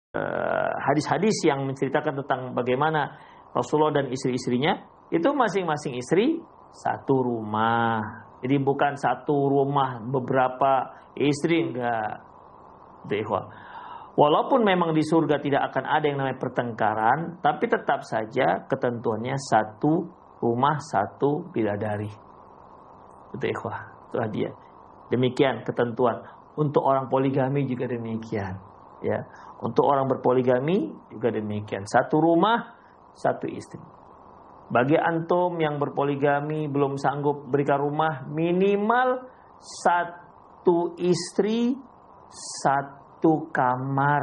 hadis-hadis yang menceritakan tentang bagaimana Rasulullah dan istri-istrinya, itu masing-masing istri satu rumah. Jadi bukan satu rumah beberapa istri, enggak. Walaupun memang di surga tidak akan ada yang namanya pertengkaran, tapi tetap saja ketentuannya satu rumah satu bidadari. Itu ikhwah, itulah dia. Demikian ketentuan. Untuk orang poligami juga demikian. Ya, untuk orang berpoligami juga demikian. Satu rumah, satu istri. Bagi antum yang berpoligami belum sanggup berikan rumah, minimal satu istri, satu kamar.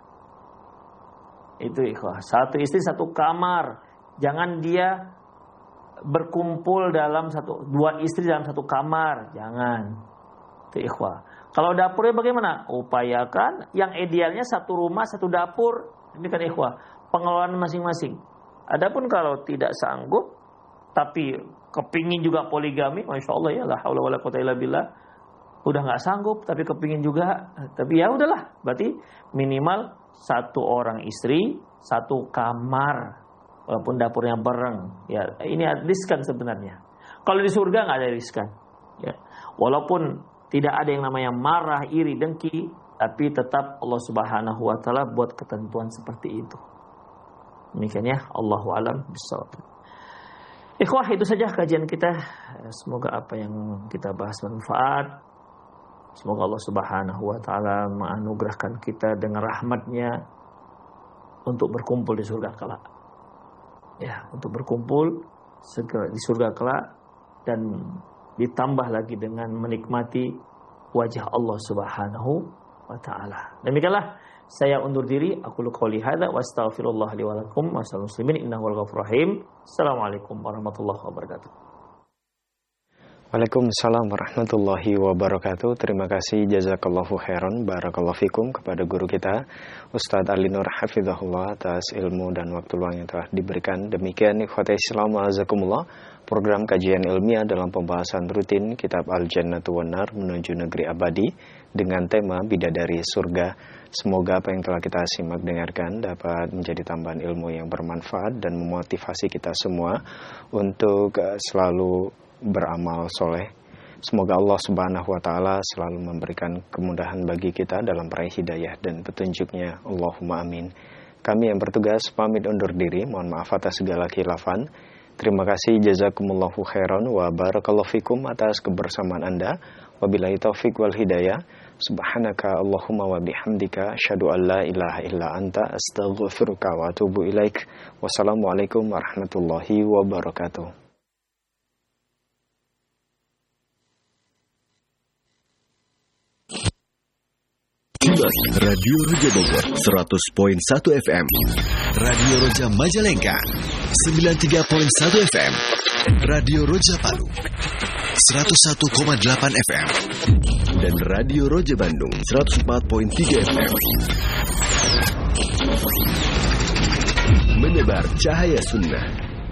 Itu ikhwah. Satu istri, satu kamar. Jangan dia berkumpul dalam dua istri dalam satu kamar. Jangan. Itu ikhwah. Kalau dapurnya bagaimana? Upayakan yang idealnya satu rumah, satu dapur. Ini kan ikhwah. Pengelolaan masing-masing. Adapun kalau tidak sanggup, tapi kepingin juga poligami, masya Allah ya, la haula wala quwwata illa billah. Udah nggak sanggup, tapi kepingin juga, tapi ya udahlah. Berarti minimal satu orang istri, satu kamar, walaupun dapurnya bareng. Ya, ini riskan sebenarnya. Kalau di surga nggak ada riskan. Ya, walaupun tidak ada yang namanya marah, iri, dengki, tapi tetap Allah Subhanahu Wa Taala buat ketentuan seperti itu. Demikian ya, Allahu a'lam bishawab. Ikhwah, itu saja kajian kita. Semoga apa yang kita bahas bermanfaat. Semoga Allah Subhanahu Wa Taala menganugerahkan kita dengan rahmatnya untuk berkumpul di surga kelak. Ya, untuk berkumpul segera di surga kelak dan ditambah lagi dengan menikmati wajah Allah Subhanahu Wa Taala. Demikianlah saya undur diri. Aku qouli hadza wa astaghfirullah li wa lakum wa sallallahu muslimin innahu wal ghafurur rahim. Assalamualaikum warahmatullahi wabarakatuh. Waalaikumsalam warahmatullahi wabarakatuh. Terima kasih, jazakallahu khairan, barakallahu fikum kepada guru kita Ustadz Ali Nur hafizahullah atas ilmu dan waktu luang yang telah diberikan. Demikian ikhwatai Islam azakumullah, program kajian ilmiah dalam pembahasan rutin kitab Al-Jannatu wan Nar menuju negeri abadi dengan tema bidadari surga. Semoga apa yang telah kita simak dengarkan dapat menjadi tambahan ilmu yang bermanfaat dan memotivasi kita semua untuk selalu beramal soleh. Semoga Allah Subhanahu Wa Taala selalu memberikan kemudahan bagi kita dalam meraih hidayah dan petunjuknya. Allahumma amin. Kami yang bertugas pamit undur diri. Mohon maaf atas segala khilafan. Terima kasih, jazakumullahu khairan wa barakallahu fikum atas kebersamaan Anda. Wabillahi taufiq wal hidayah. Subhanaka Allahumma wa bihamdika asyhadu an la ilaha illa anta astaghfiruka wa atubu ilaik. Wassalamualaikum warahmatullahi wabarakatuh. Radio Roja Bogor 100.1 FM, Radio Roja Majalengka 93.1 FM, Radio Roja Palu 101,8 FM, dan Radio Roja Bandung 104.3 FM. Menebar cahaya sunnah.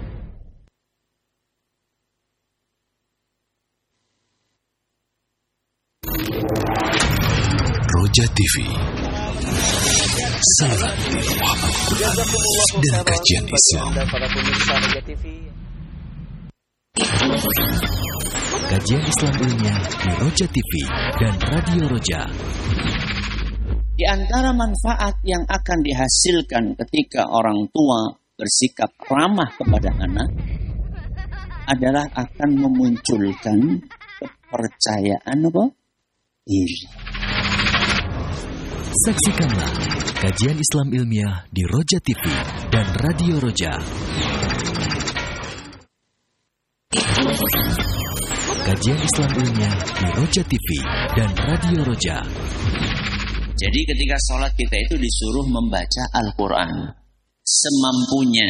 Roja TV, salat Al-Quran dan kajian Islam. Kajian Islam ilmiah di Roja TV dan Radio Roja. Di antara manfaat yang akan dihasilkan ketika orang tua bersikap ramah kepada anak adalah akan memunculkan kepercayaan diri. Saksikanlah kajian Islam ilmiah di Roja TV dan Radio Roja. Kajian Islam ilmiah di Roja TV dan Radio Roja. Jadi ketika sholat kita itu disuruh membaca Al-Quran semampunya.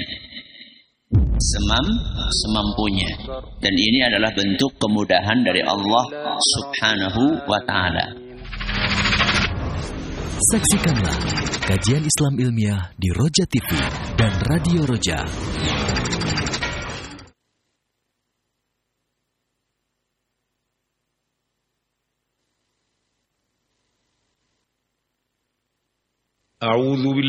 Semampunya. Dan ini adalah bentuk kemudahan dari Allah Subhanahu wa Ta'ala. Saksikanlah kajian Islam ilmiah di Roja TV dan Radio Roja. A'udzu